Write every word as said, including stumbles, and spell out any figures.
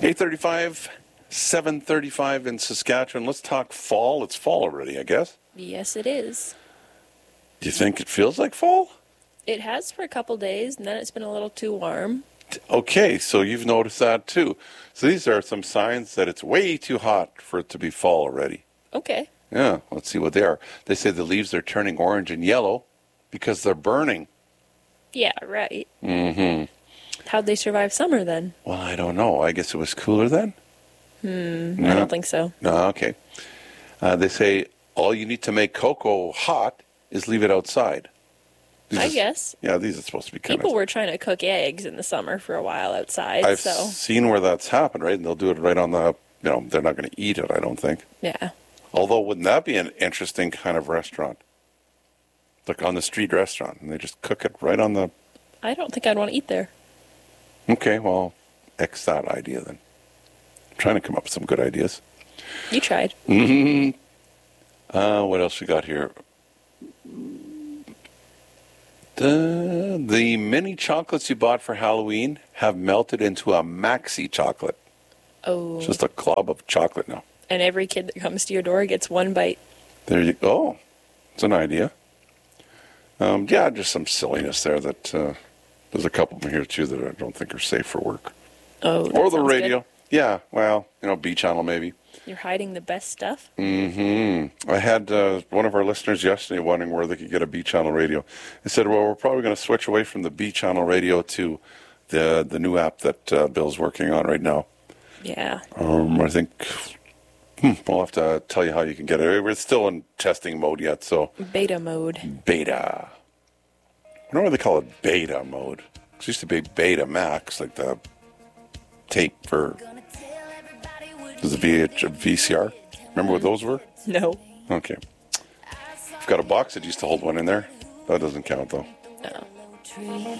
eight thirty-five, seven thirty-five in Saskatchewan. Let's talk fall. It's fall already, I guess. Yes, it is. Do you think it feels like fall? It has for a couple days, and then it's been a little too warm. Okay, so you've noticed that too. So these are some signs that it's way too hot for it to be fall already. Okay. Yeah, let's see what they are. They say the leaves are turning orange and yellow because they're burning. Yeah, right. Mm-hmm. How'd they survive summer then? Well, I don't know. I guess it was cooler then? Hmm, No. I don't think so. No, okay. Uh, they say all you need to make cocoa hot is leave it outside. These I are, guess. Yeah, these are supposed to be kind People of... were trying to cook eggs in the summer for a while outside, I've so... seen where that's happened, right? And they'll do it right on the... You know, they're not going to eat it, I don't think. Yeah. Although, wouldn't that be an interesting kind of restaurant? Like on the street restaurant, and they just cook it right on the... I don't think I'd want to eat there. Okay, well, X that idea then. I'm trying to come up with some good ideas. You tried. Mm-hmm. Uh, what else we got here? The, the mini chocolates you bought for Halloween have melted into a maxi chocolate. Oh. It's just a glob of chocolate now. And every kid that comes to your door gets one bite. There you go. Oh, it's an idea. Um, yeah, just some silliness there that uh, there's a couple of them here too that I don't think are safe for work. Oh, that or the sounds radio. good. Yeah, well, you know, B channel maybe. You're hiding the best stuff? Mm-hmm. I had uh, one of our listeners yesterday wondering where they could get a B channel radio. They said, well, we're probably going to switch away from the B channel radio to the the new app that uh, Bill's working on right now. Yeah. Um, I think hmm, we'll have to tell you how you can get it. We're still in testing mode yet, so... Beta mode. Beta. I don't know why they call it beta mode. It used to be Beta Max, like the tape for... Does the V H, V C R? Remember what those were? No. Okay. I've got a box that used to hold one in there. That doesn't count, though. No.